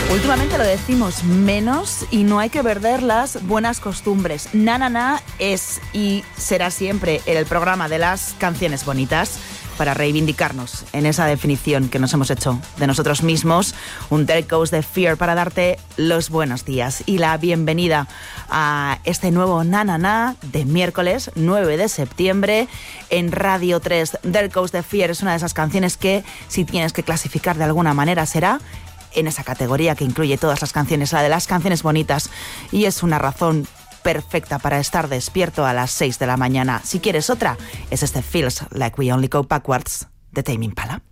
Últimamente lo decimos menos y no hay que perder las buenas costumbres. Na Na Na es y será siempre el programa de las canciones bonitas para reivindicarnos en esa definición que nos hemos hecho de nosotros mismos. Un There Goes the Fear para darte los buenos días y la bienvenida a este nuevo Na Na Na de miércoles 9 de septiembre en Radio 3. There Goes the Fear es una de esas canciones que, si tienes que clasificar de alguna manera, será en esa categoría que incluye todas las canciones, la de las canciones bonitas, y es una razón perfecta para estar despierto a las 6 de la mañana. Si quieres otra, es este Feels Like We Only Go Backwards de Tame Impala.